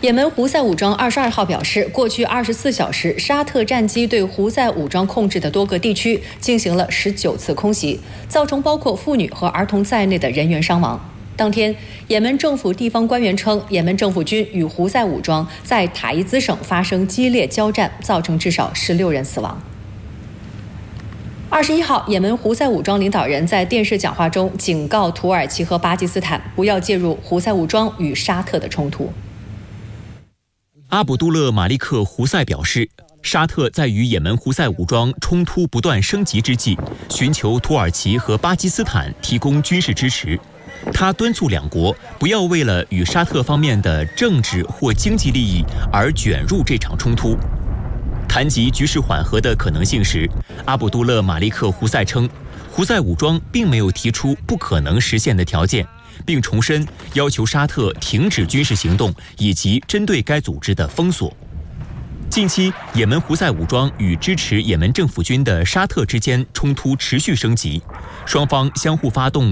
也门胡塞武装22号表示，过去24小时，沙特战机对胡塞武装控制的多个地区进行了19次空袭，造成包括妇女和儿童在内的人员伤亡。当天，也门政府地方官员称，也门政府军与胡塞武装在塔伊兹省发生激烈交战，造成至少16人死亡。21号，也门胡塞武装领导人在电视讲话中警告土耳其和巴基斯坦不要介入胡塞武装与沙特的冲突。 阿卜杜勒·马利克·胡塞表示，沙特在与也门胡塞武装冲突不断升级之际，寻求土耳其和巴基斯坦提供军事支持。他敦促两国不要为了与沙特方面的政治或经济利益而卷入这场冲突。谈及局势缓和的可能性时，阿卜杜勒·马利克·胡塞称，胡塞武装并没有提出不可能实现的条件，并重申要求沙特停止军事行动以及针对该组织的封锁。近期，也门胡塞武装与支持也门政府军的沙特之间冲突持续升级，双方相互发动